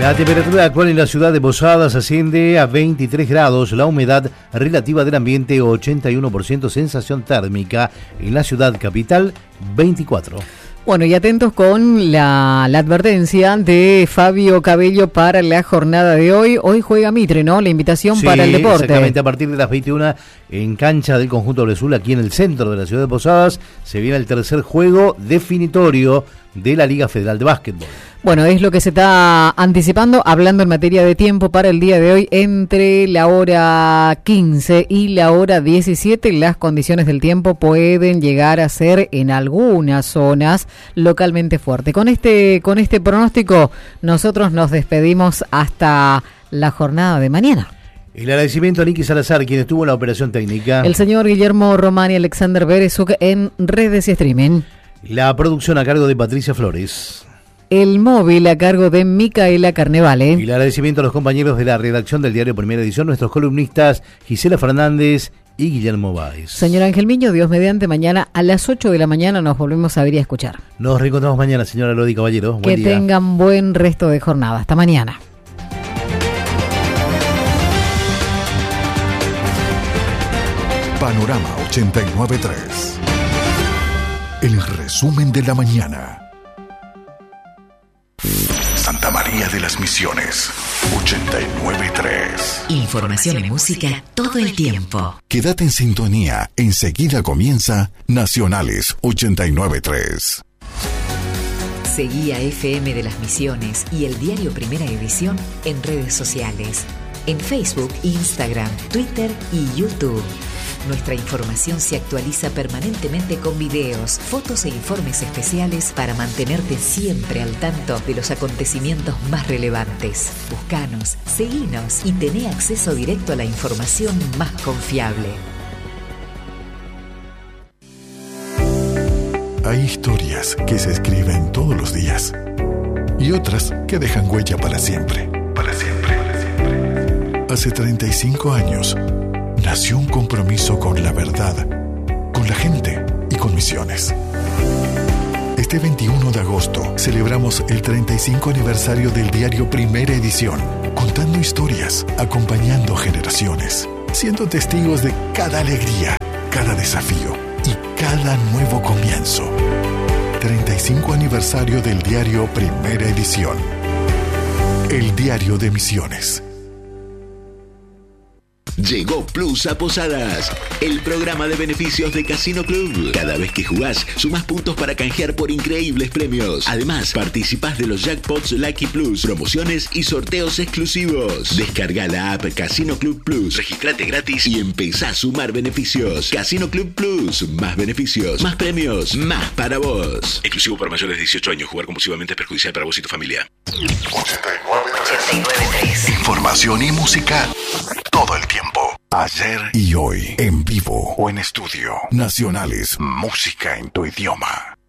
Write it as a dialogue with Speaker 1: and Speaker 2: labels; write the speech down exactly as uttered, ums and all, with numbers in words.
Speaker 1: La temperatura actual en la ciudad de Posadas asciende a veintitrés grados, la humedad relativa del ambiente ochenta y uno por ciento, sensación térmica en la ciudad capital veinticuatro.
Speaker 2: Bueno, y atentos con la, la advertencia de Fabio Cabello para la jornada de hoy. Hoy juega Mitre, ¿no? La invitación
Speaker 1: Sí,
Speaker 2: para el deporte.
Speaker 1: Exactamente, a partir de las veintiuna en cancha del conjunto Blezul, aquí en el centro de la ciudad de Posadas, se viene el tercer juego definitorio de la Liga Federal de Básquetbol.
Speaker 2: Bueno, es lo que se está anticipando, hablando en materia de tiempo para el día de hoy, entre la hora quince y la hora diecisiete, las condiciones del tiempo pueden llegar a ser en algunas zonas localmente fuerte. Con este, con este pronóstico, nosotros nos despedimos hasta la jornada de mañana.
Speaker 1: El agradecimiento a Niki Salazar, quien estuvo en la operación técnica.
Speaker 2: El señor Guillermo Román y Alexander Berezuk en redes y streaming.
Speaker 1: La producción a cargo de Patricia Flores.
Speaker 2: El móvil a cargo de Micaela Carnevale.
Speaker 1: Y el agradecimiento a los compañeros de la redacción del diario Primera Edición, nuestros columnistas Gisela Fernández y Guillermo Báez.
Speaker 2: Señor Ángel Miño, Dios mediante, mañana a las ocho de la mañana nos volvemos a ver y a escuchar.
Speaker 1: Nos reencontramos mañana, señora Lodi Caballero. Buen
Speaker 2: que
Speaker 1: día.
Speaker 2: tengan buen resto de jornada. Hasta mañana.
Speaker 3: Panorama ochenta y nueve punto tres. El resumen de la mañana. Santa María de las Misiones, ochenta y nueve punto tres.
Speaker 4: Información y música todo el tiempo.
Speaker 3: Quédate en sintonía, enseguida comienza Nacionales ochenta y nueve punto tres.
Speaker 4: Seguí a F M de las Misiones y el diario Primera Edición en redes sociales, en Facebook, Instagram, Twitter y YouTube. Nuestra información se actualiza permanentemente con videos, fotos e informes especiales para mantenerte siempre al tanto de los acontecimientos más relevantes. Búscanos, seguinos y tené acceso directo a la información más confiable.
Speaker 3: Hay historias que se escriben todos los días y otras que dejan huella para siempre. Para siempre. Para siempre. Hace treinta y cinco años nació un compromiso con la verdad, con la gente y con Misiones. Este veintiuno de agosto celebramos el treinta y cinco aniversario del diario Primera Edición, contando historias, acompañando generaciones, siendo testigos de cada alegría, cada desafío y cada nuevo comienzo. treinta y cinco aniversario del diario Primera Edición. El diario de Misiones.
Speaker 5: Llegó Plus a Posadas, el programa de beneficios de Casino Club. Cada vez que jugás, sumás puntos para canjear por increíbles premios. Además, participás de los jackpots Lucky Plus, promociones y sorteos exclusivos. Descarga la app Casino Club Plus, registrate gratis y empezá a sumar beneficios. Casino Club Plus, más beneficios, más premios, más para vos. Exclusivo para mayores de dieciocho años. Jugar compulsivamente es perjudicial para vos y tu familia.
Speaker 3: ochenta y nueve punto tres. Información y música todo el tiempo. Ayer y hoy, en vivo o en estudio. Nacionales, música en tu idioma.